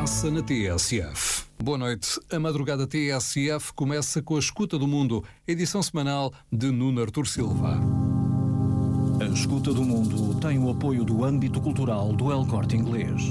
passa na TSF. Boa noite. A madrugada TSF começa com a Escuta do Mundo, edição semanal de Nuno Artur Silva. A Escuta do Mundo tem o apoio do âmbito cultural do El Corte Inglês.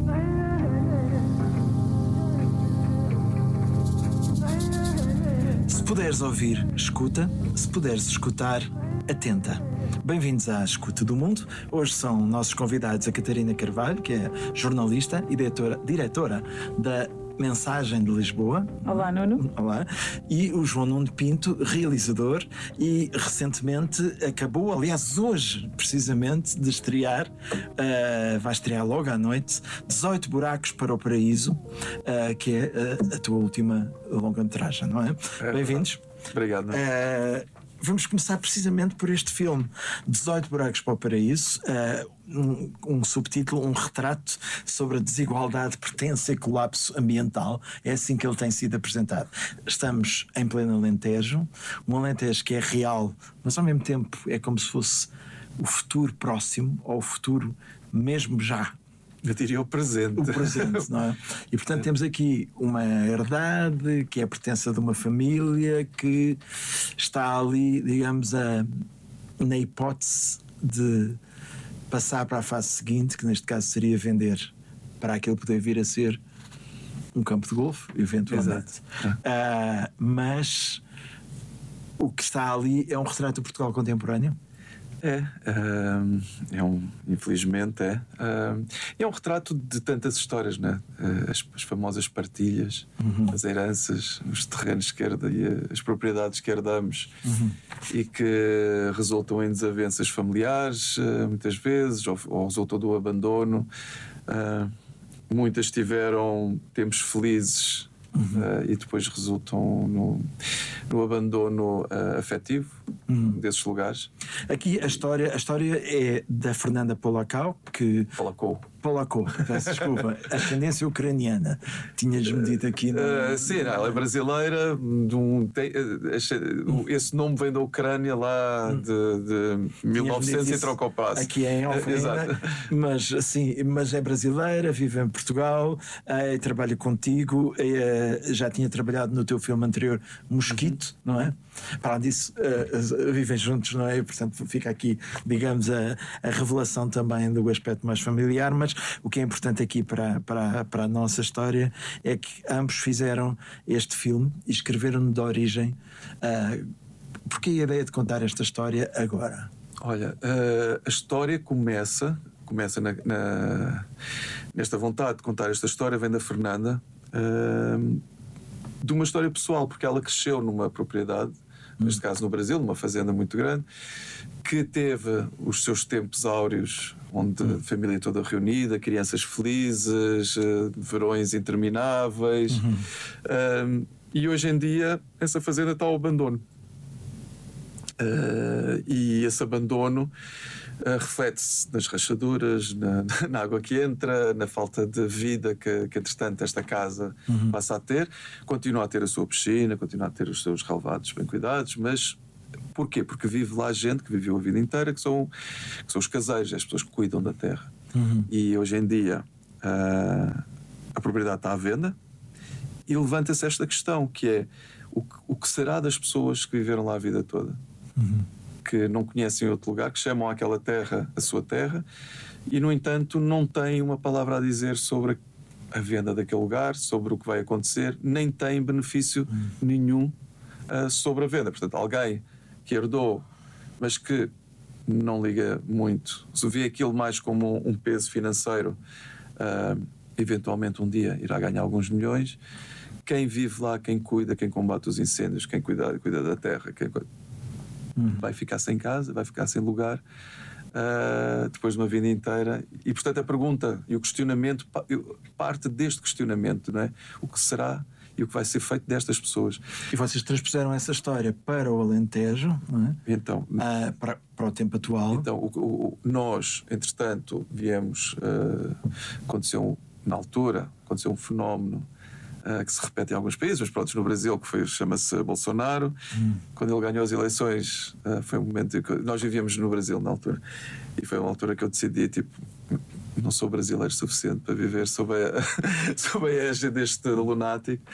Se puderes ouvir, escuta. Se puderes escutar, atenta. Bem-vindos à Escuta do Mundo. Hoje são nossos convidados a Catarina Carvalho, que é jornalista e diretora da Mensagem de Lisboa. Olá, Nuno. Olá. E o João Nuno Pinto, realizador, e recentemente acabou, aliás hoje precisamente, de estrear, vai estrear logo à noite, 18 Buracos para o Paraíso, que é a tua última longa-metragem, não é? Bem-vindos. Obrigado. Vamos começar precisamente por este filme, 18 Buracos para o Paraíso, um subtítulo, um retrato sobre a desigualdade, pertença e colapso ambiental. É assim que ele tem sido apresentado. Estamos em pleno Alentejo, um Alentejo que é real, mas ao mesmo tempo é como se fosse o futuro próximo, ou o futuro mesmo já. Eu diria o presente. O presente, não é? E portanto temos aqui uma herdade que é a pertença de uma família que está ali, digamos, na hipótese de passar para a fase seguinte, que neste caso seria vender para aquilo poder vir a ser um campo de golfe, eventualmente. Mas o que está ali é um retrato do Portugal contemporâneo. Infelizmente é um retrato de tantas histórias, né? As famosas partilhas, as heranças, os terrenos que as propriedades que herdamos e que resultam em desavenças familiares, muitas vezes, ou resultam do abandono. Muitas tiveram tempos felizes e depois resultam no abandono afetivo desses lugares. Aqui a história é da Fernanda Polacau, que... Polacau, peço desculpa, ascendência ucraniana. Tinhas-me dito aqui no... Sim, ela é brasileira, esse nome vem da Ucrânia lá de 1900 e troca o passo. Aqui é em Alfrena, mas é brasileira, vive em Portugal, trabalha contigo, já tinha trabalhado no teu filme anterior, Mosquito, não é? Para disso, vivem juntos, não é? E, portanto, fica aqui, digamos, a revelação também do aspecto mais familiar, mas o que é importante aqui para a nossa história é que ambos fizeram este filme e escreveram-no de origem. Porque a ideia de contar esta história agora? Olha, a história começa nesta vontade de contar esta história, vem da Fernanda, de uma história pessoal, porque ela cresceu numa propriedade, neste caso no Brasil, numa fazenda muito grande, que teve os seus tempos áureos, onde a família toda reunida, crianças felizes, verões intermináveis, e hoje em dia essa fazenda está ao abandono. E esse abandono reflete-se nas rachaduras, na água que entra, na falta de vida que entretanto esta casa passa a ter. Continua a ter a sua piscina, continua a ter os seus relevados bem cuidados, mas porquê? Porque vive lá gente que viveu a vida inteira, que são os caseiros, as pessoas que cuidam da terra. E hoje em dia a propriedade está à venda e levanta-se esta questão, que é o que será das pessoas que viveram lá a vida toda? Que não conhecem outro lugar, que chamam aquela terra a sua terra e, no entanto, não têm uma palavra a dizer sobre a venda daquele lugar, sobre o que vai acontecer, nem têm benefício nenhum sobre a venda. Portanto, alguém que herdou, mas que não liga muito, se vê aquilo mais como um peso financeiro, eventualmente um dia irá ganhar alguns milhões. Quem vive lá, quem cuida, quem combate os incêndios, quem cuida da terra, vai ficar sem casa, vai ficar sem lugar, depois de uma vida inteira. E portanto a pergunta e o questionamento parte deste questionamento, não é? O que será e o que vai ser feito destas pessoas? E vocês transpuseram essa história para o Alentejo, não é? Então, para o tempo atual. Então nós, entretanto, viemos, aconteceu um fenómeno que se repete em alguns países, mas pronto, no Brasil, que chama-se Bolsonaro. Quando ele ganhou as eleições, foi um momento em que nós vivíamos no Brasil na altura, e foi uma altura que eu decidi, não sou brasileiro suficiente para viver sob a égide deste lunático,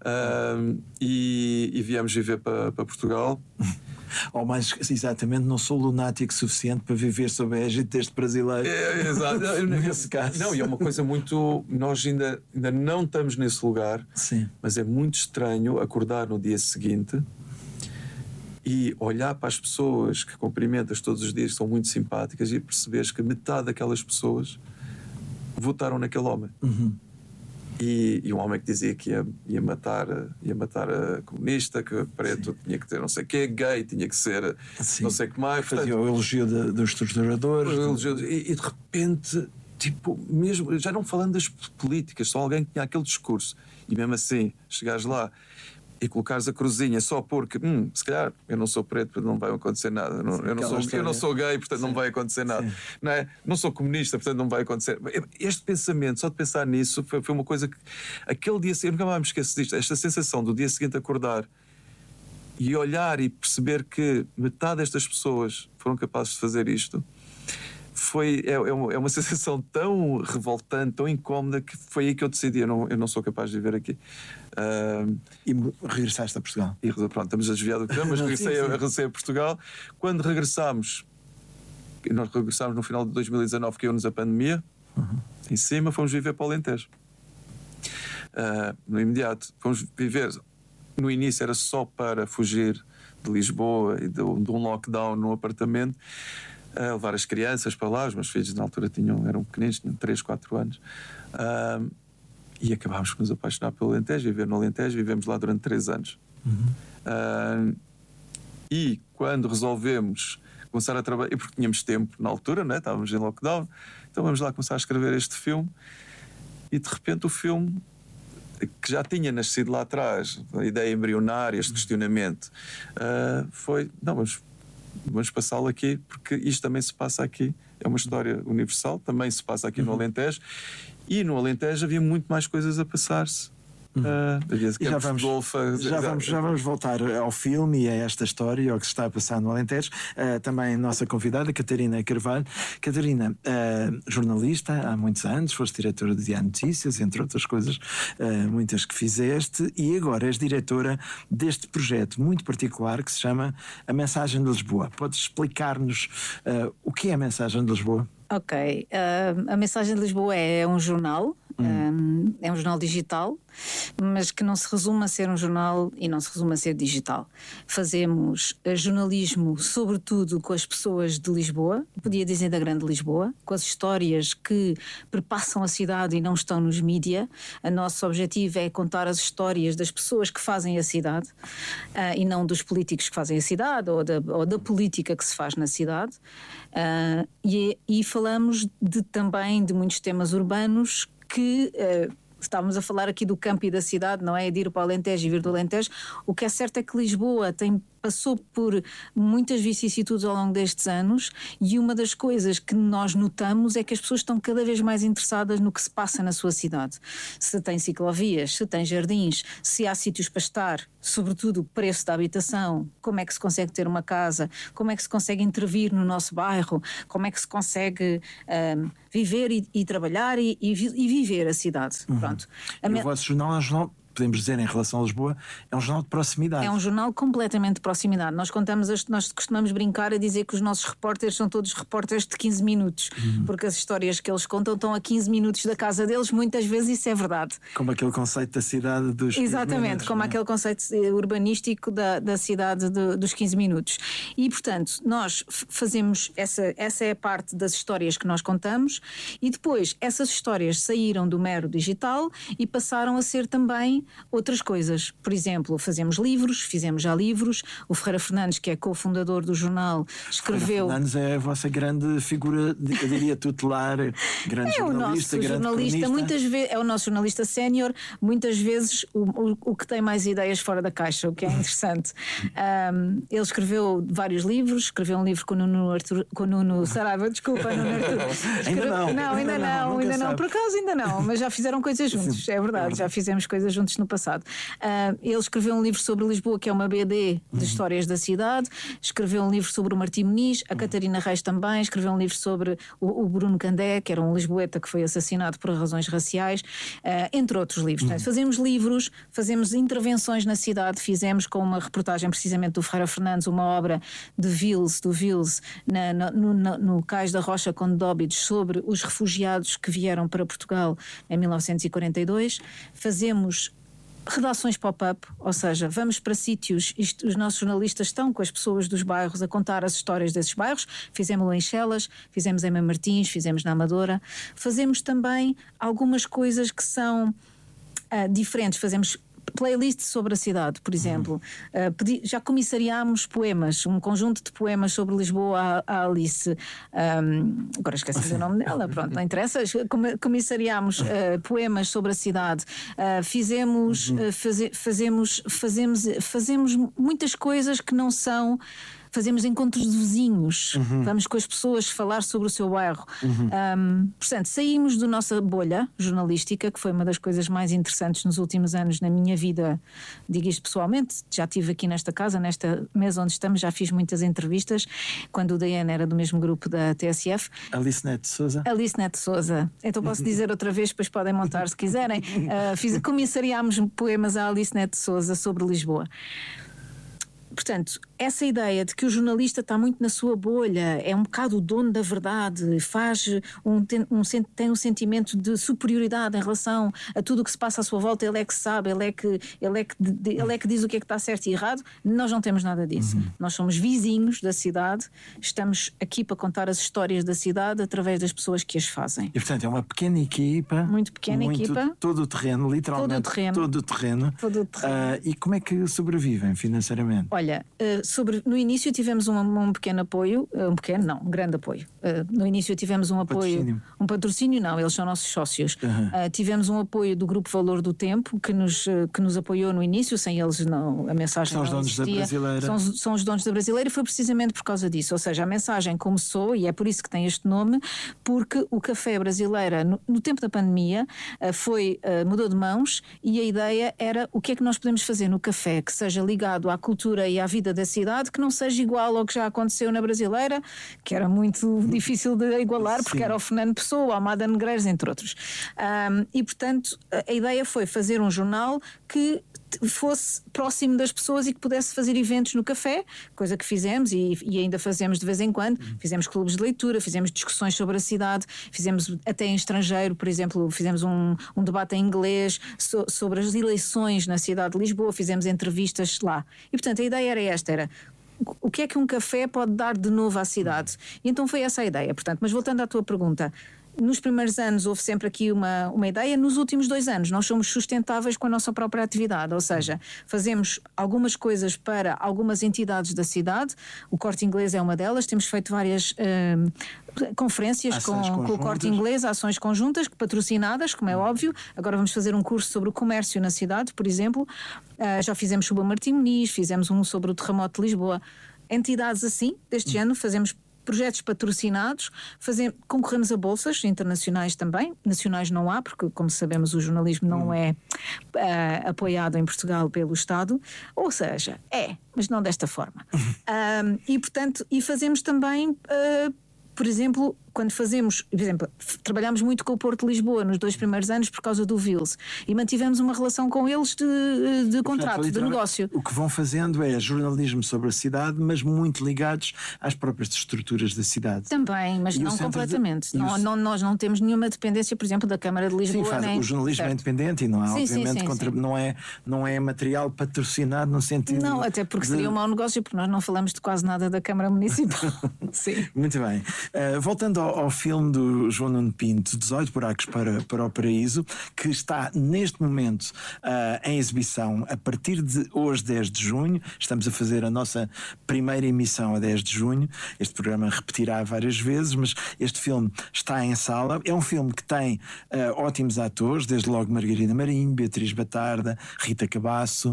e viemos viver para Portugal. Ou mais exatamente, não sou lunático suficiente para viver sob a égide deste brasileiro. Exato. Nesse caso. Não, e é uma coisa muito... Nós ainda não estamos nesse lugar. Sim. Mas é muito estranho acordar no dia seguinte e olhar para as pessoas que cumprimentas todos os dias, que são muito simpáticas, e perceberes que metade daquelas pessoas votaram naquele homem. E um homem que dizia que ia matar a comunista, que preto tinha que ter não sei o quê, gay tinha que ser não sei o que mais. Fazia o elogio dos torturadores. E de repente, tipo, mesmo, já não falando das políticas, só alguém que tinha aquele discurso, e mesmo assim chegares lá e colocares a cruzinha só porque se calhar eu não sou preto, portanto não vai acontecer nada. Eu não sou gay, portanto não vai acontecer nada. Não é? Não sou comunista, portanto não vai acontecer. Este pensamento, só de pensar nisso, foi uma coisa que aquele dia seguinte, eu nunca mais me esqueço disto, esta sensação do dia seguinte acordar e olhar e perceber que metade destas pessoas foram capazes de fazer isto. É uma sensação tão revoltante, tão incómoda, que foi aí que eu decidi: eu não sou capaz de viver aqui. E regressaste a Portugal? E pronto, estamos a desviar do tema, mas regressei a Portugal. Quando regressámos, nós regressámos no final de 2019, caiu-nos a pandemia, em cima, fomos viver para o Alentejo. No imediato, fomos viver. No início era só para fugir de Lisboa e de um lockdown no apartamento, a levar as crianças para lá. Os meus filhos na altura eram pequeninos, tinham 3, 4 anos, e acabámos por nos apaixonar pelo Alentejo, viver no Alentejo. Vivemos lá durante 3 anos. E quando resolvemos começar a trabalhar, e porque tínhamos tempo na altura, né? Estávamos em lockdown, então vamos lá começar a escrever este filme. E de repente o filme, que já tinha nascido lá atrás, a ideia embrionária, este questionamento, foi: não, vamos passá-lo aqui, porque isto também se passa aqui. É uma história universal, também se passa aqui no Alentejo. E no Alentejo havia muito mais coisas a passar-se. Já vamos voltar ao filme e a esta história e ao que se está a passar no Alentejo. Também a nossa convidada, Catarina Carvalho. Catarina, jornalista há muitos anos, foste diretora do Diário Notícias, entre outras coisas, muitas que fizeste, e agora és diretora deste projeto muito particular que se chama A Mensagem de Lisboa. Podes explicar-nos o que é a Mensagem de Lisboa? Ok, a Mensagem de Lisboa é um jornal, é um jornal digital, mas que não se resume a ser um jornal e não se resume a ser digital. Fazemos jornalismo sobretudo com as pessoas de Lisboa, podia dizer da Grande Lisboa, com as histórias que perpassam a cidade e não estão nos mídia. O nosso objetivo é contar as histórias das pessoas que fazem a cidade, e não dos políticos que fazem a cidade ou da política que se faz na cidade. E falamos também de muitos temas urbanos que estávamos a falar aqui do campo e da cidade, não é? De ir para o Alentejo e vir do Alentejo. O que é certo é que Lisboa passou por muitas vicissitudes ao longo destes anos, e uma das coisas que nós notamos é que as pessoas estão cada vez mais interessadas no que se passa na sua cidade. Se tem ciclovias, se tem jardins, se há sítios para estar, sobretudo o preço da habitação, como é que se consegue ter uma casa, como é que se consegue intervir no nosso bairro, como é que se consegue viver e trabalhar e viver a cidade. Pronto. O vosso jornal é um jornal, podemos dizer, em relação a Lisboa, é um jornal de proximidade. É um jornal completamente de proximidade. Nós costumamos brincar a dizer que os nossos repórteres são todos repórteres de 15 minutos, porque as histórias que eles contam estão a 15 minutos da casa deles, muitas vezes isso é verdade. Como aquele conceito da cidade dos 15 Exatamente, minutos, como aquele conceito urbanístico da cidade dos 15 minutos. E, portanto, nós fazemos essa é a parte das histórias que nós contamos, e depois essas histórias saíram do mero digital e passaram a ser também outras coisas. Por exemplo, fizemos já livros. O Ferreira Fernandes, que é cofundador do jornal, escreveu... Ferreira Fernandes é a vossa grande figura, eu diria, tutelar, grande jornalista, grande cronista. Muitas vezes, é o nosso jornalista sénior, muitas vezes o que tem mais ideias fora da caixa, o que é interessante. Ele escreveu vários livros, escreveu um livro com o Nuno Saraiva, desculpa, Nuno Artur. Ainda não. Por acaso ainda não, mas já fizeram coisas juntos, é verdade, já fizemos coisas juntos. importantes no passado. Ele escreveu um livro sobre Lisboa, que é uma BD de histórias da cidade, escreveu um livro sobre o Martim Moniz, a Catarina Reis também, escreveu um livro sobre o Bruno Candé, que era um lisboeta que foi assassinado por razões raciais, entre outros livros. Portanto, fazemos livros, fazemos intervenções na cidade, fizemos com uma reportagem precisamente do Ferreira Fernandes, uma obra de Vils, no Cais da Rocha Conde de Óbidos, sobre os refugiados que vieram para Portugal em 1942. Fazemos redações pop-up, ou seja, vamos para sítios, os nossos jornalistas estão com as pessoas dos bairros a contar as histórias desses bairros. Fizemos-lo em Chelas, fizemos em Mãe Martins, fizemos na Amadora. Fazemos também algumas coisas que são diferentes. Fazemos playlists sobre a cidade, por exemplo. Já comissariámos poemas, um conjunto de poemas sobre Lisboa à Alice. Agora esqueci do nome dela, pronto, não interessa. Comissariámos poemas sobre a cidade. Fazemos muitas coisas que não são. Fazemos encontros de vizinhos, vamos com as pessoas falar sobre o seu bairro. Portanto, saímos da nossa bolha jornalística, que foi uma das coisas mais interessantes nos últimos anos na minha vida. Digo isto pessoalmente, já estive aqui nesta casa, nesta mesa onde estamos, já fiz muitas entrevistas, quando o Diana era do mesmo grupo da TSF. Alice Neto Sousa. Alice Neto Sousa. Então posso dizer outra vez, depois podem montar se quiserem. Comissariámos poemas à Alice Neto Sousa sobre Lisboa. Portanto, essa ideia de que o jornalista está muito na sua bolha, é um bocado o dono da verdade, tem um sentimento de superioridade em relação a tudo o que se passa à sua volta, ele é que sabe, ele é que diz o que é que está certo e errado. Nós não temos nada disso. Nós somos vizinhos da cidade, estamos aqui para contar as histórias da cidade através das pessoas que as fazem. E portanto é uma pequena equipa. Muito pequena equipa. Todo o terreno, literalmente todo o terreno. E como é que sobrevivem financeiramente? Olha, no início tivemos um pequeno apoio, um grande apoio. No início tivemos um apoio, um patrocínio, não, eles são nossos sócios. Tivemos um apoio do Grupo Valor do Tempo, que nos apoiou no início, sem eles a mensagem são não existia. São os donos da Brasileira. São os donos da Brasileira, e foi precisamente por causa disso. Ou seja, a mensagem começou, e é por isso que tem este nome, porque o Café Brasileira, no tempo da pandemia, mudou de mãos, e a ideia era o que é que nós podemos fazer no café que seja ligado à cultura e à vida da cidade, que não seja igual ao que já aconteceu na Brasileira, que era muito difícil de igualar, porque era o Fernando Pessoa, o Almada Negreiros, entre outros. E portanto a ideia foi fazer um jornal que fosse próximo das pessoas e que pudesse fazer eventos no café, coisa que fizemos e ainda fazemos de vez em quando. Fizemos clubes de leitura, fizemos discussões sobre a cidade, fizemos até em estrangeiro, por exemplo, fizemos um debate em inglês sobre as eleições na cidade de Lisboa, fizemos entrevistas lá. E portanto a ideia era esta, era o que é que um café pode dar de novo à cidade? E então foi essa a ideia. Portanto, mas voltando à tua pergunta, nos primeiros anos houve sempre aqui uma ideia. Nos últimos 2 anos nós somos sustentáveis com a nossa própria atividade, ou seja, fazemos algumas coisas para algumas entidades da cidade. O Corte Inglês é uma delas. Temos feito várias conferências com o Corte Inglês, ações conjuntas, patrocinadas, como é óbvio. Agora vamos fazer um curso sobre o comércio na cidade, por exemplo. Já fizemos sobre o Martim Moniz, fizemos um sobre o terremoto de Lisboa. Entidades assim, deste género, fazemos projetos patrocinados, concorremos a bolsas internacionais também. Nacionais não há, porque, como sabemos, o jornalismo não é apoiado em Portugal pelo Estado. Ou seja, mas não desta forma. Portanto, fazemos também, por exemplo, quando trabalhámos muito com o Porto de Lisboa nos 2 primeiros anos por causa do Vils, e mantivemos uma relação com eles de contrato, de negócio. O que vão fazendo é jornalismo sobre a cidade, mas muito ligados às próprias estruturas da cidade. Também, mas não completamente. Nós não temos nenhuma dependência, por exemplo, da Câmara de Lisboa. Sim, o jornalismo é independente e não há, obviamente, não é material patrocinado no sentido... Não, até porque seria um mau negócio, porque nós não falamos de quase nada da Câmara Municipal. Sim. Muito bem. Voltando ao filme do João Nuno Pinto, 18 buracos para o paraíso, que está neste momento em exibição a partir de hoje, 10 de junho. Estamos a fazer a nossa primeira emissão a 10 de junho. Este programa repetirá várias vezes, mas este filme está em sala. É um filme que tem ótimos atores, desde logo Margarida Marinho, Beatriz Batarda, Rita Cabasso,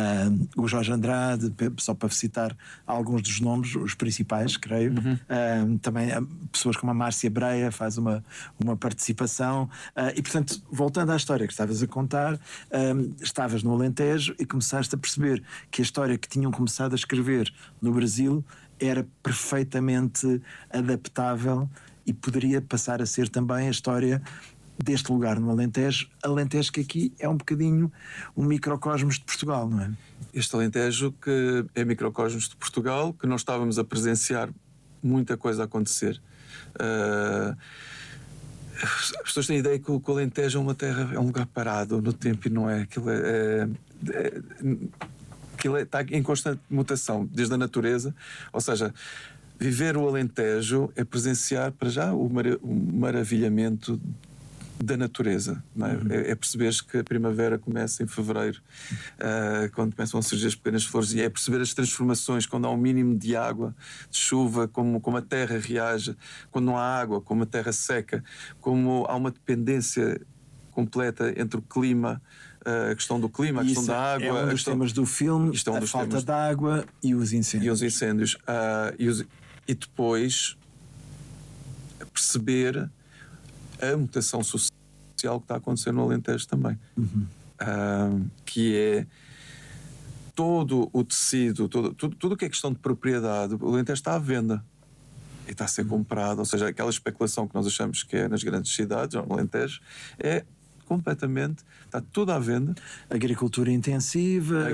o Jorge Andrade, só para citar alguns dos nomes, os principais, creio. Também pessoas como a Márcia Breia faz uma participação. E, portanto, voltando à história que estavas a contar, estavas no Alentejo e começaste a perceber que a história que tinham começado a escrever no Brasil era perfeitamente adaptável e poderia passar a ser também a história deste lugar no Alentejo. Alentejo que aqui é um bocadinho um microcosmos de Portugal, não é? Este Alentejo que é microcosmos de Portugal, que nós estávamos a presenciar muita coisa a acontecer. As pessoas têm a ideia que o Alentejo é uma terra, é um lugar parado no tempo, e não é. Aquilo está em constante mutação, desde a natureza. Ou seja, viver o Alentejo é presenciar para já o maravilhamento da natureza, não é? É perceberes que a primavera começa em fevereiro, quando começam a surgir as pequenas flores, e é perceber as transformações quando há um mínimo de água, de chuva, como a terra reage, quando não há água, como a terra seca, como há uma dependência completa entre o clima, a questão do clima, a questão da água. É um dos temas do filme, a falta de água e os incêndios. E depois perceber a mutação social que está a acontecer no Alentejo também. Que é todo o tecido, tudo o que é questão de propriedade. O Alentejo está à venda e está a ser comprado. Ou seja, aquela especulação que nós achamos que é nas grandes cidades, no Alentejo, é completamente, está tudo à venda. Agricultura intensiva,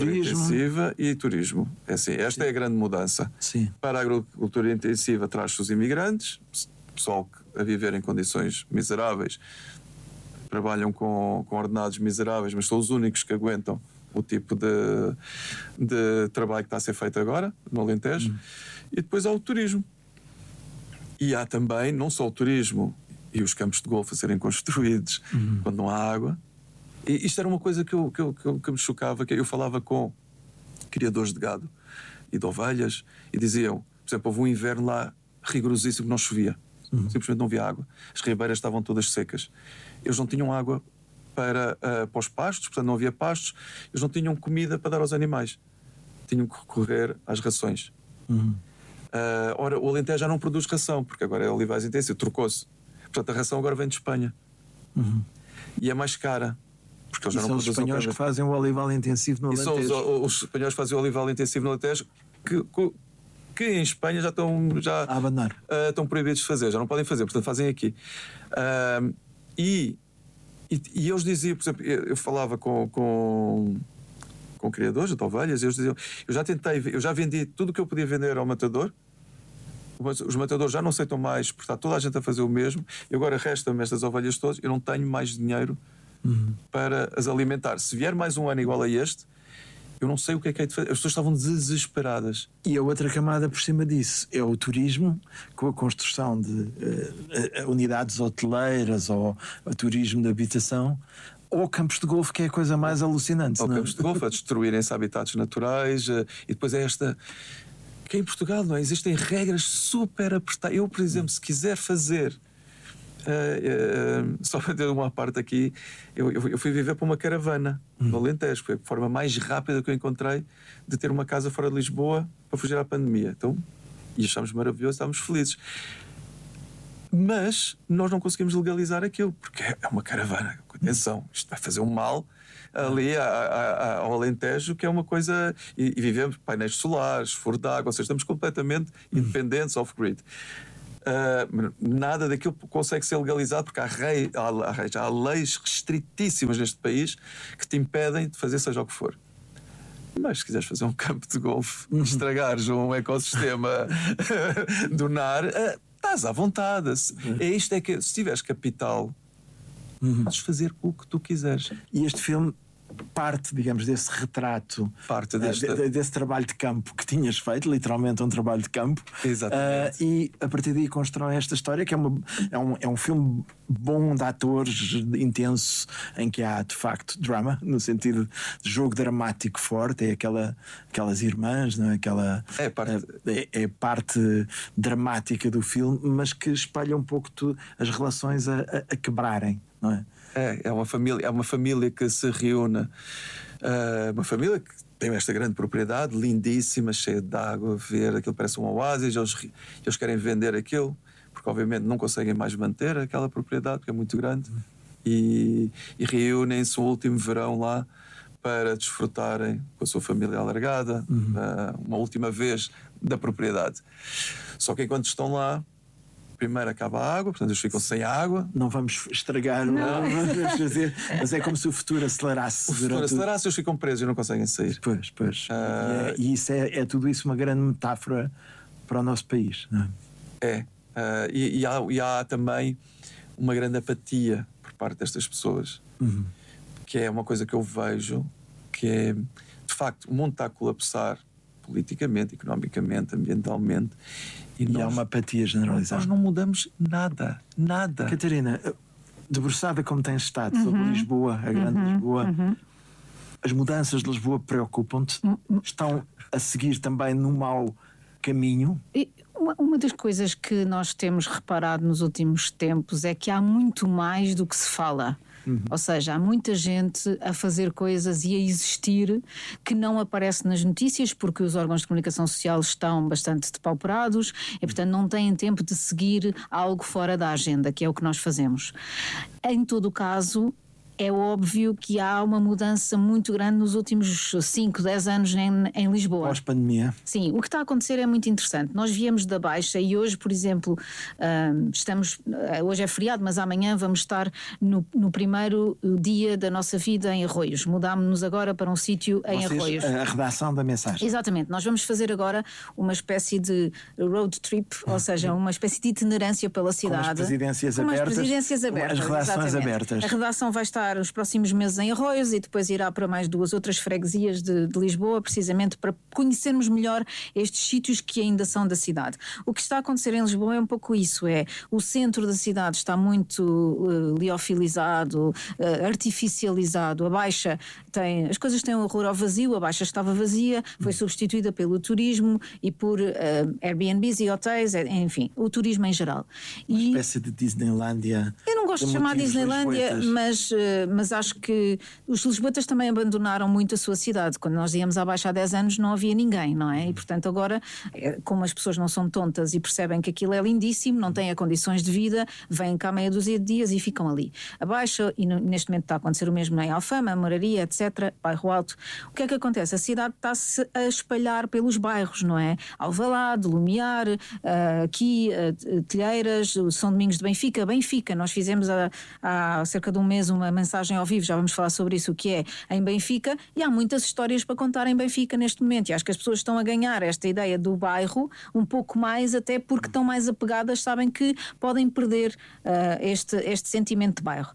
turismo. É assim, esta é a grande mudança. Sim. Para a agricultura intensiva traz-se os imigrantes, pessoal a viver em condições miseráveis, trabalham com ordenados miseráveis, mas são os únicos que aguentam o tipo de trabalho que está a ser feito agora no Alentejo. E depois há o turismo. E há também, não só o turismo e os campos de golfe a serem construídos quando não há água. E isto era uma coisa que me chocava, que eu falava com criadores de gado e de ovelhas e diziam, por exemplo, houve um inverno lá rigorosíssimo que não chovia. Simplesmente não havia água. As ribeiras estavam todas secas. Eles não tinham água para os pastos, portanto não havia pastos. Eles não tinham comida para dar aos animais. Tinham que recorrer às rações. Ora, o Alentejo já não produz ração, porque agora é olivais intensivo, trocou-se. Portanto, a ração agora vem de Espanha. E é mais cara. Porque eles já não produzem. São os espanhóis que fazem o olival intensivo no Alentejo. E são os espanhóis que fazem o olival intensivo no Alentejo que em Espanha já estão a abandonar. Estão proibidos de fazer, já não podem fazer, portanto fazem aqui. E eles diziam, por exemplo, eu falava com criadores de ovelhas, e eles diziam, eu já vendi tudo o que eu podia vender ao matador, os matadores já não aceitam mais, porque está toda a gente a fazer o mesmo, e agora resta-me estas ovelhas todas, eu não tenho mais dinheiro para as alimentar. Se vier mais um ano igual a este, eu não sei o que é de fazer. As pessoas estavam desesperadas. E a outra camada por cima disso é o turismo, com a construção de unidades hoteleiras ou o turismo de habitação, ou campos de golfe, que é a coisa mais alucinante. Ou campos de golfe, a destruírem-se habitats naturais. E depois é esta... Que em Portugal não é? Existem regras super apertadas. Eu, por exemplo, se quiser fazer... só para ter uma parte aqui, eu fui viver para uma caravana no Alentejo. Foi a forma mais rápida que eu encontrei de ter uma casa fora de Lisboa para fugir à pandemia. Então, e achámos maravilhoso, estávamos felizes. Mas nós não conseguimos legalizar aquilo, porque é uma caravana. Atenção, isto vai fazer um mal ali ao Alentejo, que é uma coisa... E vivemos painéis solares, furo de água, ou seja, estamos completamente independentes off-grid. Nada daquilo consegue ser legalizado, porque há leis restritíssimas neste país que te impedem de fazer seja o que for. Mas se quiseres fazer um campo de golfe, estragares um ecossistema do NAR, estás à vontade. Isto é que, se tiveres capital, podes fazer o que tu quiseres. E este filme parte, digamos, desse retrato, desse trabalho de campo que tinhas feito, literalmente um trabalho de campo. Exatamente. E a partir daí constrói esta história, que é um filme bom de atores, intenso, em que há de facto drama, no sentido de jogo dramático forte. É aquelas irmãs, não é? É a parte dramática do filme, mas que espalha um pouco as relações a quebrarem, não é? É uma família que se reúne, uma família que tem esta grande propriedade, lindíssima, cheia de água, verde, aquilo parece um oásis, eles querem vender aquilo, porque obviamente não conseguem mais manter aquela propriedade, porque é muito grande, e reúnem-se o último verão lá para desfrutarem com a sua família alargada, uma última vez da propriedade. Só que enquanto estão lá, primeiro acaba a água, portanto eles ficam sem água. Não vamos estragar, não vamos fazer, mas é como se o futuro acelerasse. O futuro acelerasse, eles ficam presos e não conseguem sair. Pois. E isso é tudo isso uma grande metáfora para o nosso país, não é? E há também uma grande apatia por parte destas pessoas, que é uma coisa que eu vejo, que é, de facto, o mundo está a colapsar politicamente, economicamente, ambientalmente, e há uma apatia generalizada. Nós não mudamos nada. Catarina, debruçada como tens estado sobre Lisboa, a grande Lisboa, as mudanças de Lisboa preocupam-te? Estão a seguir também no mau caminho? Uma das coisas que nós temos reparado nos últimos tempos é que há muito mais do que se fala. Ou seja, há muita gente a fazer coisas e a existir que não aparece nas notícias porque os órgãos de comunicação social estão bastante depauperados e, portanto, não têm tempo de seguir algo fora da agenda, que é o que nós fazemos. Em todo o caso, é óbvio que há uma mudança muito grande nos últimos 5, 10 anos em Lisboa. Pós-pandemia. Sim, o que está a acontecer é muito interessante. Nós viemos da Baixa e hoje, por exemplo, hoje é feriado, mas amanhã vamos estar no primeiro dia da nossa vida em Arroios. Mudámos-nos agora para um sítio em Arroios. A redação da mensagem. Exatamente. Nós vamos fazer agora uma espécie de road trip, ou seja, uma espécie de itinerância pela cidade. Com as presidências abertas. As redações abertas. A redação vai estar os próximos meses em Arroios e depois irá para mais 2 outras freguesias de Lisboa, precisamente para conhecermos melhor estes sítios que ainda são da cidade. O que está a acontecer em Lisboa é um pouco isso, o centro da cidade está muito liofilizado, artificializado. A Baixa as coisas têm um horror ao vazio, a Baixa estava vazia, foi substituída pelo turismo e por Airbnbs e hotéis, enfim, o turismo em geral. Uma espécie de Disneylândia. Eu não gosto de chamar Disneylândia, mas acho que os lisboetas também abandonaram muito a sua cidade. Quando nós íamos à Baixa há 10 anos não havia ninguém, não é? E portanto agora, como as pessoas não são tontas e percebem que aquilo é lindíssimo, não têm condições de vida, vêm cá meia dúzia de dias e ficam ali. A Baixa, e neste momento está a acontecer o mesmo em Alfama, Moraria, etc., Bairro Alto. O que é que acontece? A cidade está-se a espalhar pelos bairros, não é? Alvalade, Lumiar, aqui, Telheiras, São Domingos de Benfica. Nós fizemos há cerca de um mês uma mensagem ao vivo, já vamos falar sobre isso, o que é em Benfica, e há muitas histórias para contar em Benfica neste momento, e acho que as pessoas estão a ganhar esta ideia do bairro um pouco mais, até porque estão mais apegadas, sabem que podem perder este sentimento de bairro.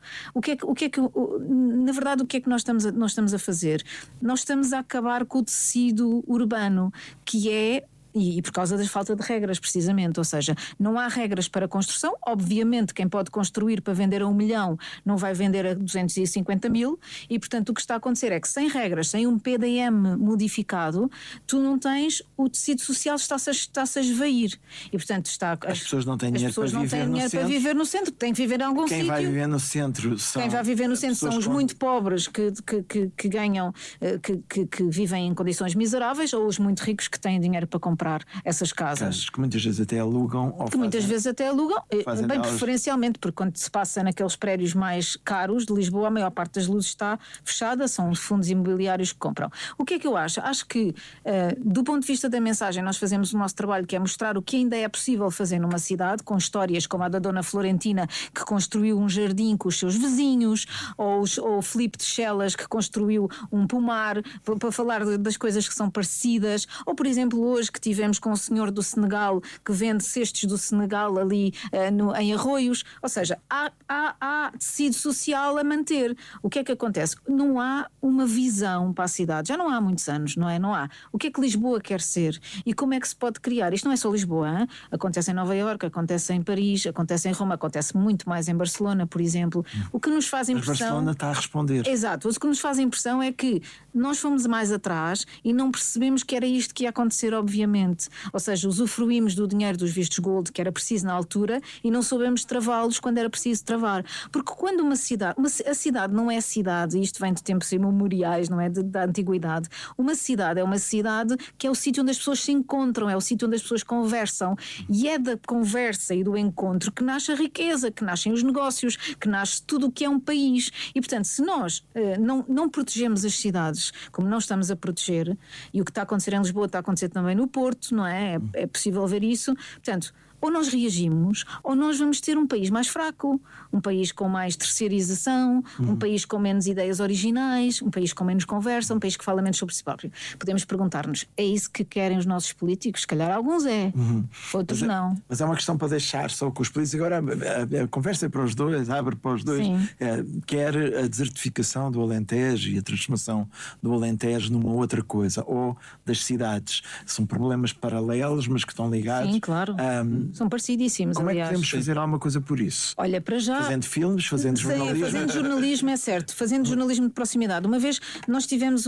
Na verdade, o que é que nós estamos a fazer? Nós estamos a acabar com o tecido urbano, que é e por causa da falta de regras, precisamente, ou seja, não há regras para construção. Obviamente quem pode construir para vender a 1 milhão não vai vender a 250 mil e portanto o que está a acontecer é que sem regras, sem um PDM modificado, tu não tens, o tecido social está-se a esvair e portanto as pessoas não têm dinheiro para viver no centro, têm que viver em algum sítio. Quem vai viver no centro são os muito pobres que ganham, que vivem em condições miseráveis, ou os muito ricos que têm dinheiro para comprar essas casas. Que muitas vezes até alugam. Bem preferencialmente, porque quando se passa naqueles prédios mais caros de Lisboa, a maior parte das luzes está fechada, são os fundos imobiliários que compram. O que é que eu acho? Acho que, do ponto de vista da mensagem, nós fazemos o nosso trabalho, que é mostrar o que ainda é possível fazer numa cidade, com histórias como a da Dona Florentina, que construiu um jardim com os seus vizinhos, ou o Filipe de Chelas, que construiu um pomar, para falar das coisas que são parecidas, ou por exemplo hoje que tivemos com o senhor do Senegal que vende cestos do Senegal ali em Arroios, ou seja, há tecido social a manter. O que é que acontece? Não há uma visão para a cidade, já não há muitos anos, não é? Não há. O que é que Lisboa quer ser? E como é que se pode criar? Isto não é só Lisboa, hein? Acontece em Nova Iorque, acontece em Paris, acontece em Roma, acontece muito mais em Barcelona, por exemplo. O que nos faz impressão... Mas Barcelona está a responder. Exato. O que nos faz impressão é que nós fomos mais atrás e não percebemos que era isto que ia acontecer, obviamente. urgente. Ou seja, usufruímos do dinheiro dos vistos gold que era preciso na altura e não soubemos travá-los quando era preciso travar. Porque quando uma cidade, a cidade não é cidade, isto vem de tempos imemoriais, não é? Da antiguidade. Uma cidade é uma cidade que é o sítio onde as pessoas se encontram, é o sítio onde as pessoas conversam, e é da conversa e do encontro que nasce a riqueza, que nascem os negócios, que nasce tudo o que é um país. E portanto, se nós não protegemos as cidades como não estamos a proteger, e o que está a acontecer em Lisboa está a acontecer também no Porto, não é? É possível ver isso. Portanto, ou nós reagimos, ou nós vamos ter um país mais fraco, um país com mais terceirização, um país com menos ideias originais, um país com menos conversa, um país que fala menos sobre si próprio. Podemos perguntar-nos, é isso que querem os nossos políticos? Se calhar alguns outros não. Mas é uma questão para deixar só com os políticos. Agora a conversa é para os dois, abre para os dois. Quer a desertificação do Alentejo e a transformação do Alentejo numa outra coisa, ou das cidades. São problemas paralelos, mas que estão ligados. Sim, claro. São parecidíssimos, Como aliás. é que podemos fazer alguma coisa por isso? Olha, para já... Fazendo filmes, fazendo jornalismo. Fazendo jornalismo, é certo. Fazendo jornalismo de proximidade. Uma vez nós tivemos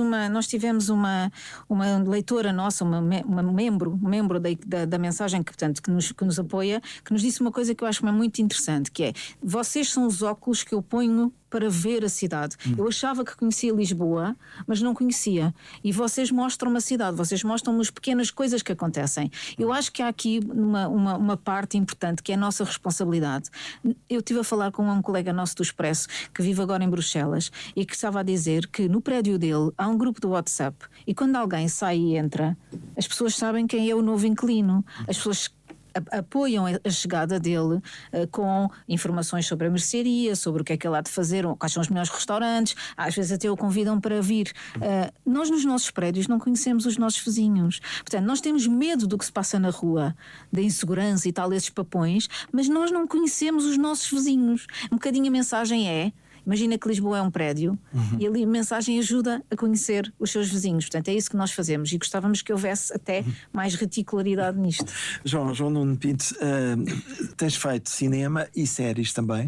uma leitora nossa, uma membro da mensagem que nos apoia, que nos disse uma coisa que eu acho muito interessante, que é: vocês são os óculos que eu ponho para ver a cidade. Eu achava que conhecia Lisboa, mas não conhecia. E vocês mostram-me a cidade, vocês mostram-me as pequenas coisas que acontecem. Eu acho que há aqui uma parte importante que é a nossa responsabilidade. Eu estive a falar com um colega nosso do Expresso, que vive agora em Bruxelas, e que estava a dizer que no prédio dele há um grupo do WhatsApp, e quando alguém sai e entra, as pessoas sabem quem é o novo inquilino. As pessoas apoiam a chegada dele com informações sobre a mercearia, sobre o que é que ele há de fazer, quais são os melhores restaurantes, às vezes até o convidam para vir. Nós nos nossos prédios não conhecemos os nossos vizinhos, portanto nós temos medo do que se passa na rua, da insegurança e tal, esses papões, mas nós não conhecemos os nossos vizinhos. Um bocadinho a mensagem é: imagina que Lisboa é um prédio e ali a mensagem ajuda a conhecer os seus vizinhos. Portanto, é isso que nós fazemos e gostávamos que houvesse até mais reticularidade nisto. João Nuno Pinto, tens feito cinema e séries também.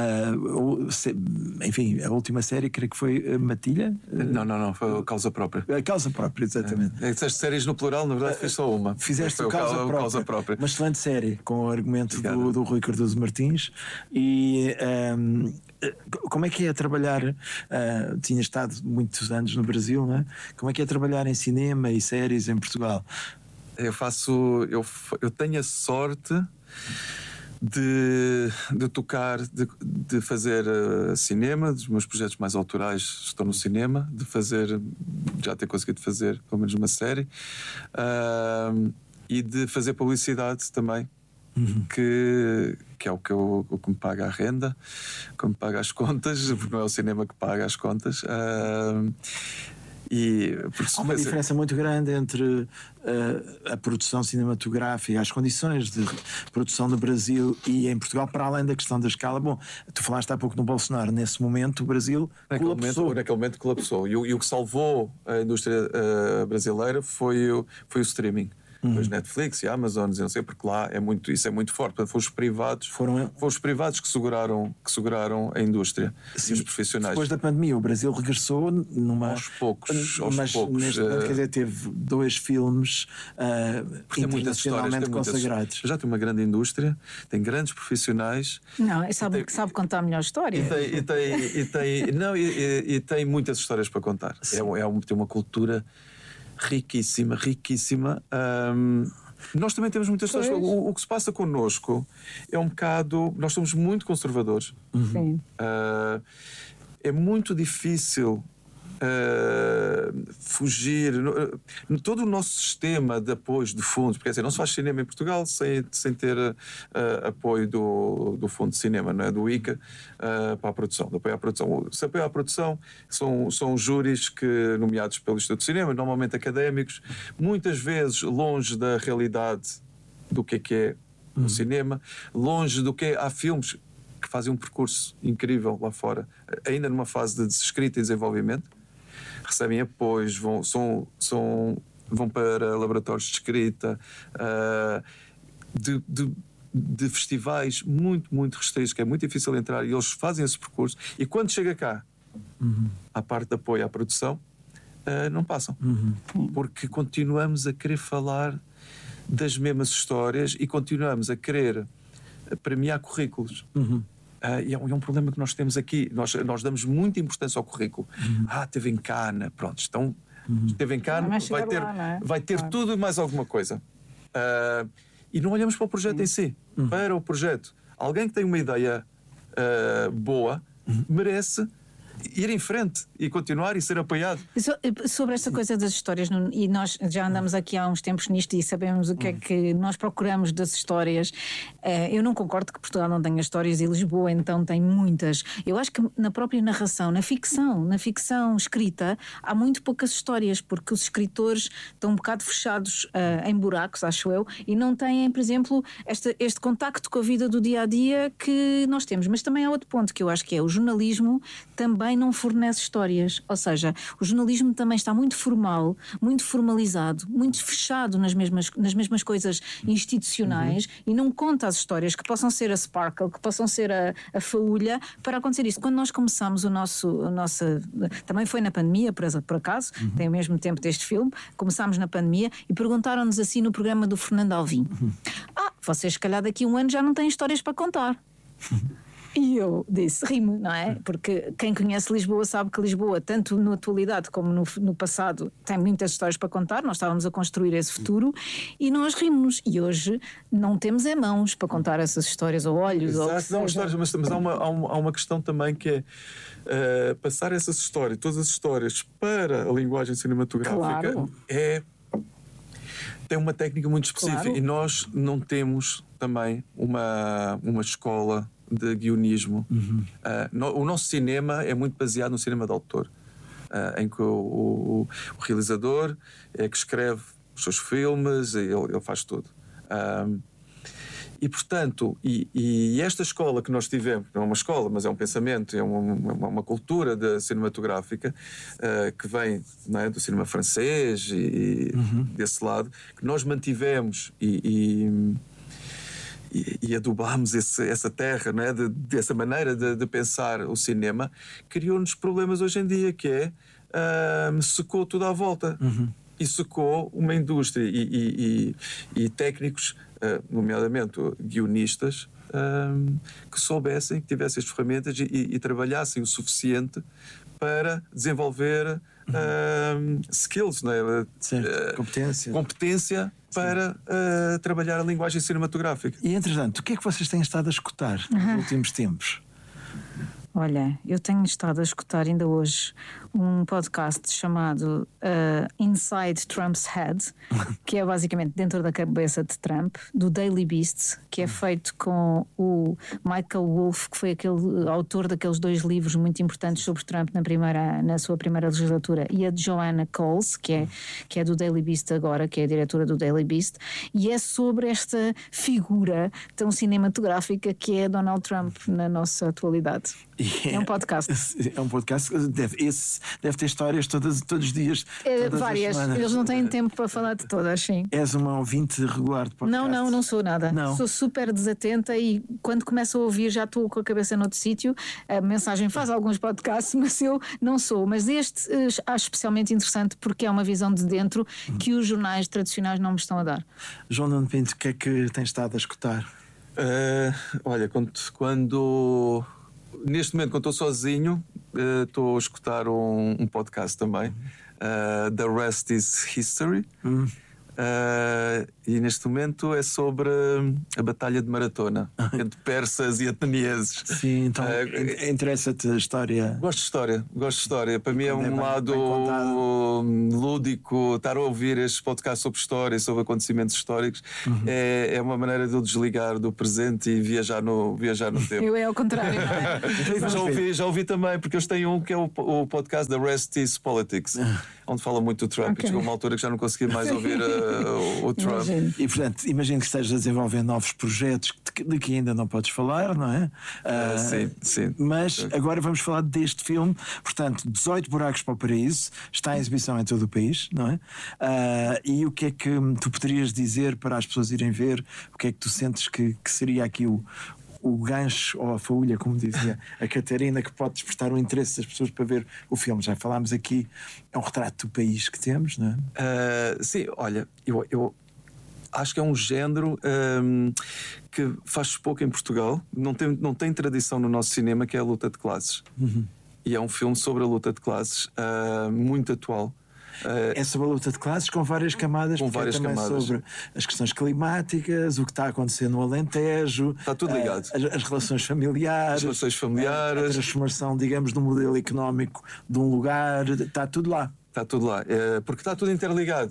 Enfim, a última série creio que foi Matilha? Não, foi a Causa Própria. A Causa Própria, exatamente. Essas séries no plural, na verdade, foi só uma. Fizeste o Causa Própria. Uma excelente série, com o argumento do Rui Cardoso Martins. E como é que é trabalhar? Tinha estado muitos anos no Brasil, não é? Como é que é trabalhar em cinema e séries em Portugal? Eu tenho a sorte de tocar, de fazer cinema, dos meus projetos mais autorais estão no cinema, já ter conseguido fazer pelo menos uma série, e de fazer publicidade também. Que é o que me paga a renda, que me paga as contas, porque não é o cinema que paga as contas. Há uma diferença muito grande entre a produção cinematográfica, as condições de produção no Brasil e em Portugal, para além da questão da escala. Bom, tu falaste há pouco no Bolsonaro, nesse momento o Brasil colapsou. Naquele momento colapsou. E o que salvou a indústria brasileira foi o streaming. Os Netflix e Amazon, não sei, porque lá isso é muito forte. Portanto, foram os privados que seguraram a indústria. Sim, e os profissionais. Depois da pandemia, o Brasil regressou aos poucos. Neste momento, quer dizer, teve 2 filmes internacionalmente consagrados. Já tem uma grande indústria, tem grandes profissionais. Não, sabe contar a melhor história. E tem muitas histórias para contar. Tem uma cultura riquíssima. Nós também temos muitas histórias. O que se passa connosco é um bocado. Nós somos muito conservadores. Sim. É muito difícil fugir. Todo o nosso sistema de apoios de fundos, porque assim, não se faz cinema em Portugal sem ter apoio do Fundo de Cinema, não é? Do ICA, para a produção, de apoio à produção. Se apoio à produção são júris nomeados pelo Instituto de Cinema, normalmente académicos, muitas vezes longe da realidade do que é o cinema, longe do que é. Há filmes que fazem um percurso incrível lá fora, ainda numa fase de escrita e desenvolvimento, recebem apoios, vão para laboratórios de escrita, de festivais muito, muito restritos, que é muito difícil entrar, e eles fazem esse percurso. E quando chega cá, à parte de apoio à produção, não passam. Porque continuamos a querer falar das mesmas histórias e continuamos a querer premiar currículos. E é um problema que nós temos aqui. Nós damos muita importância ao currículo. Teve em Cana, pronto, então teve em Cana, vai ter tudo e mais alguma coisa. E não olhamos para o projeto em si, para o projeto. Alguém que tem uma ideia boa merece ir em frente e continuar e ser apoiado. Sobre esta coisa das histórias, e nós já andamos aqui há uns tempos nisto e sabemos o que é que nós procuramos das histórias. Eu não concordo que Portugal não tenha histórias e Lisboa então tem muitas. Eu acho que na própria narração, na ficção escrita, há muito poucas histórias, porque os escritores estão um bocado fechados em buracos, acho eu, e não têm, por exemplo, este contacto com a vida do dia-a-dia que nós temos. Mas também há outro ponto que eu acho que é o jornalismo também não fornece histórias, ou seja, o jornalismo também está muito formal, muito formalizado, muito fechado nas mesmas coisas institucionais e não conta as histórias que possam ser a sparkle, que possam ser a faúlha para acontecer isso. Quando nós começamos também foi na pandemia, por acaso, tem o mesmo tempo deste filme, começámos na pandemia e perguntaram-nos assim no programa do Fernando Alvim: vocês se calhar daqui a um ano já não têm histórias para contar. E eu disse, rimo, não é? Porque quem conhece Lisboa sabe que Lisboa, tanto na atualidade como no passado, tem muitas histórias para contar. Nós estávamos a construir esse futuro e nós rimos. E hoje não temos mãos para contar essas histórias, ou olhos. Exato, não, histórias, mas há uma questão também que é passar essas histórias, todas as histórias, para a linguagem cinematográfica. Claro. Tem uma técnica muito específica. Claro. E nós não temos também uma escola de guionismo. O nosso cinema é muito baseado no cinema de autor, em que o realizador é que escreve os seus filmes, ele faz tudo. E portanto, e esta escola que nós tivemos, não é uma escola, mas é um pensamento, é uma cultura cinematográfica que vem, não é, do cinema francês e desse lado, que nós mantivemos e adubámos essa terra, não é? Dessa maneira de pensar o cinema, criou-nos problemas hoje em dia, que é secou tudo à volta. E secou uma indústria e técnicos, nomeadamente guionistas, que soubessem, que tivessem as ferramentas e trabalhassem o suficiente para desenvolver skills, não é? Competência para trabalhar a linguagem cinematográfica. E entretanto, o que é que vocês têm estado a escutar nos últimos tempos? Olha, eu tenho estado a escutar ainda hoje um podcast chamado Inside Trump's Head, que é basicamente dentro da cabeça de Trump, do Daily Beast, que é feito com o Michael Wolff, que foi aquele autor daqueles 2 livros muito importantes sobre Trump na sua primeira legislatura, e a Joanna Coles, que é do Daily Beast agora, que é a diretora do Daily Beast, e é sobre esta figura tão cinematográfica que é Donald Trump na nossa atualidade. É um podcast. É um podcast. Deve ter histórias todos os dias. Várias. Eles não têm tempo para falar de todas, sim. És uma ouvinte regular de podcast? Não sou nada. Não. Sou super desatenta e quando começo a ouvir já estou com a cabeça noutro sítio. A mensagem faz alguns podcasts, mas eu não sou. Mas este acho especialmente interessante porque é uma visão de dentro que os jornais tradicionais não me estão a dar. João Nuno Pinto, o que é que tens estado a escutar? Olha, neste momento, quando estou sozinho, estou a escutar um podcast também, The Rest is History. E neste momento é sobre a Batalha de Maratona entre persas e atenienses. Sim, então interessa-te a história? Gosto de história. Para mim é um lado lúdico. Estar a ouvir estes podcasts sobre história, sobre acontecimentos históricos, é uma maneira de eu desligar do presente e viajar no tempo. Eu é ao contrário, não é? Já ouvi também, porque eles têm um que é o podcast The Rest is Politics, onde fala muito do Trump. Chegou uma altura que já não consegui mais ouvir o Trump. Imagino. E portanto, imagino que estejas a desenvolver novos projetos de que ainda não podes falar, não é? Sim. Mas agora vamos falar deste filme. Portanto, 18 Buracos para o Paraíso está em exibição em todo o país, não é? E o que é que tu poderias dizer para as pessoas irem ver? O que é que tu sentes que seria aqui o gancho ou a faúlha, como dizia a Catarina, que pode despertar o interesse das pessoas para ver o filme. Já falámos aqui, é um retrato do país que temos, não é? Sim, olha, eu acho que é um género que faz pouco em Portugal, não tem tradição no nosso cinema, que é a luta de classes. E é um filme sobre a luta de classes, muito atual. É sobre a luta de classes com várias camadas, com várias também camadas. sobre as questões climáticas, o que está a acontecer no Alentejo, Está tudo ligado. As relações familiares, a transformação, digamos, do modelo económico de um lugar, está tudo lá. Está tudo lá, porque está tudo interligado.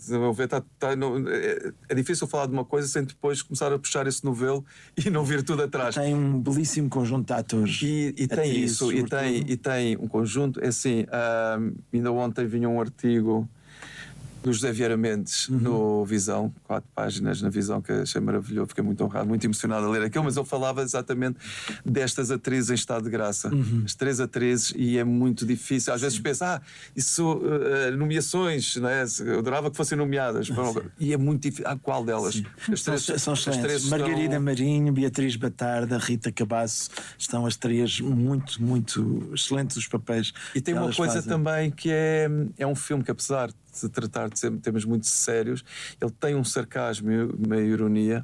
É difícil falar de uma coisa sem depois começar a puxar esse novelo e não vir tudo atrás. Tem um belíssimo conjunto de atores. E tem isso, e tem um conjunto. É assim, ainda ontem vinha um artigo do José Vieira Mendes no Visão, 4 páginas na Visão, que achei maravilhoso, fiquei muito honrado, muito emocionado a ler aquilo, mas ele falava exatamente destas atrizes em estado de graça, as 3 atrizes, e é muito difícil, às vezes pensa, isso, nomeações, não é? Eu adorava que fossem nomeadas, e é muito difícil, qual delas? São excelentes. Margarida Marinho, Beatriz Batarda, Rita Cabasso, estão as 3 muito, muito excelentes os papéis. E tem uma coisa também que é um filme que, apesar de tratar de temas muito sérios, ele tem um sarcasmo e uma ironia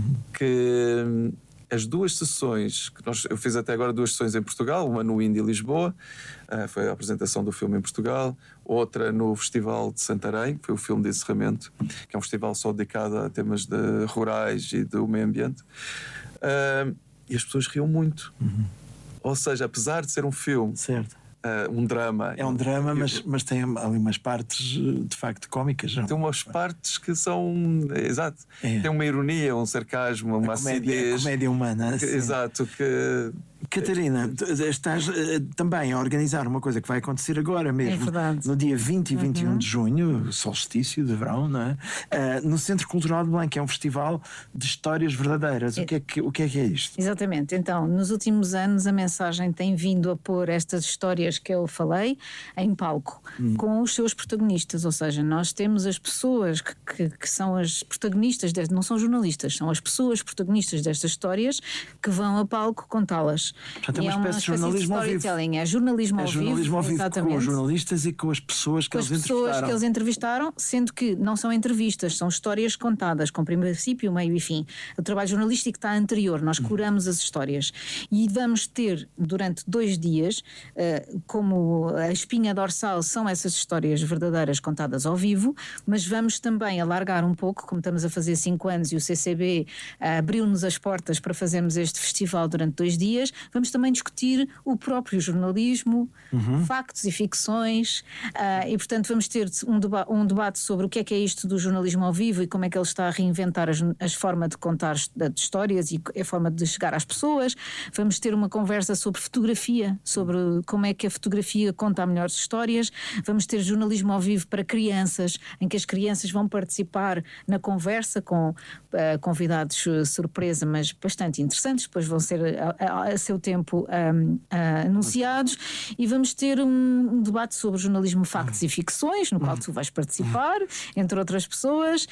que as 2 sessões que eu fiz até agora 2 sessões em Portugal, uma no Indy Lisboa, foi a apresentação do filme em Portugal, outra no Festival de Santarém, foi o filme de encerramento, que é um festival só dedicado a temas rurais e do meio ambiente, e as pessoas riam muito. Ou seja, apesar de ser um filme, certo, um drama. É um drama, mas tem ali umas partes de facto cómicas. Não? Tem umas partes que são. Exato. Tem uma ironia, um sarcasmo, uma acidez. A comédia humana. Exato. Catarina, estás também a organizar uma coisa que vai acontecer agora mesmo, no dia 20 e 21 de junho, solstício de verão, não é? No Centro Cultural de Belém, que é um festival de histórias verdadeiras. O que é isto? Exatamente. Então, nos últimos anos, a mensagem tem vindo a pôr estas histórias que eu falei em palco, com os seus protagonistas. Ou seja, nós temos as pessoas que são as protagonistas, não são jornalistas, são as pessoas protagonistas destas histórias que vão a palco contá-las. Portanto, é uma espécie de jornalismo ao vivo. É jornalismo ao vivo, exatamente, com os jornalistas e com as pessoas que eles entrevistaram, sendo que não são entrevistas, são histórias contadas, com princípio, meio e fim. O trabalho jornalístico está anterior, nós curamos as histórias. E vamos ter, durante 2 dias, como a espinha dorsal são essas histórias verdadeiras contadas ao vivo, mas vamos também alargar um pouco, como estamos a fazer 5 anos e o CCB abriu-nos as portas para fazermos este festival durante 2 dias, vamos também discutir o próprio jornalismo, factos e ficções, e portanto vamos ter um debate sobre o que é isto do jornalismo ao vivo e como é que ele está a reinventar as formas de contar histórias e a forma de chegar às pessoas. Vamos ter uma conversa sobre fotografia, sobre como é que a fotografia conta melhores histórias. Vamos ter jornalismo ao vivo para crianças, em que as crianças vão participar na conversa com convidados surpresa, mas bastante interessantes, depois vão ser a seu tempo anunciados, e vamos ter um debate sobre jornalismo, factos e ficções, no qual tu vais participar, entre outras pessoas,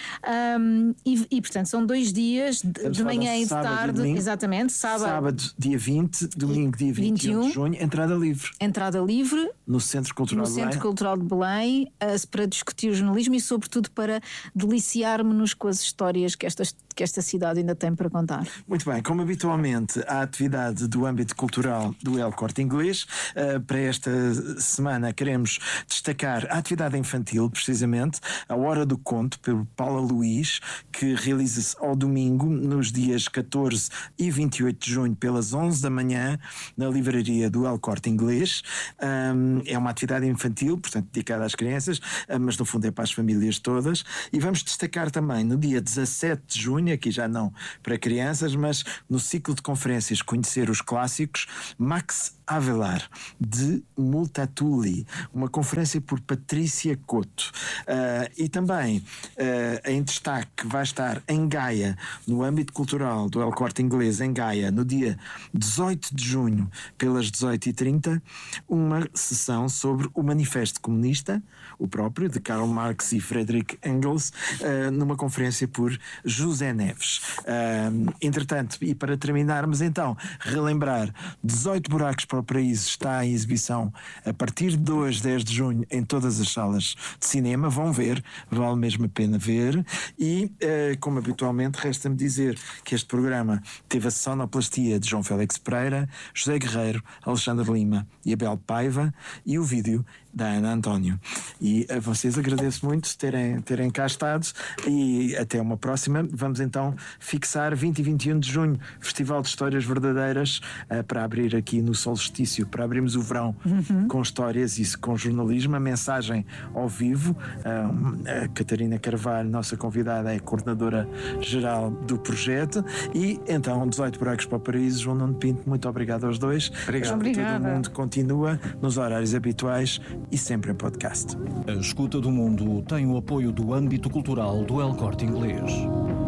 e portanto são 2 dias de manhã e de tarde, domingo, exatamente, sábado dia 20, domingo dia 21 de junho, entrada livre no Centro Cultural de Belém, para discutir o jornalismo e sobretudo para deliciar-nos com as histórias que esta cidade ainda tem para contar. Muito bem, como habitualmente a atividade do âmbito cultural do El Corte Inglês, para esta semana queremos destacar a atividade infantil, precisamente a Hora do Conto, pelo Paula Luís, que realiza-se ao domingo, nos dias 14 e 28 de junho, pelas 11 da manhã, na livraria do El Corte Inglês. É uma atividade infantil, portanto dedicada às crianças, mas no fundo é para as famílias todas. E vamos destacar também no dia 17 de junho, aqui já não para crianças, mas no ciclo de conferências Conhecer os Clássicos, clássicos, Max Avelar, de Multatuli, uma conferência por Patrícia Couto. E também em destaque vai estar em Gaia, no âmbito cultural do El Corte Inglês, em Gaia, no dia 18 de junho, pelas 18h30, uma sessão sobre o Manifesto Comunista, o próprio, de Karl Marx e Friedrich Engels, numa conferência por José Neves. Entretanto, e para terminarmos então, relembrar, 18 Buracos para o Paraíso está em exibição a partir de hoje, 10 de junho, em todas as salas de cinema. Vão ver, vale mesmo a pena ver. E, como habitualmente, resta-me dizer que este programa teve a sonoplastia de João Félix Pereira, José Guerreiro, Alexandre Lima e Abel Paiva, e o vídeo da Ana António. E a vocês agradeço muito terem cá estado, e até uma próxima. Vamos então fixar 20 e 21 de junho, Festival de Histórias Verdadeiras, para abrir aqui no solstício, para abrirmos o verão com histórias e com jornalismo, a mensagem ao vivo. A Catarina Carvalho, nossa convidada, é coordenadora geral do projeto. E então, 18 Buracos para o Paraíso. João Nuno Pinto, muito obrigado aos dois. Obrigado. Todo mundo continua nos horários habituais e sempre em podcast. A Escuta do Mundo tem o apoio do âmbito cultural do El Corte Inglês.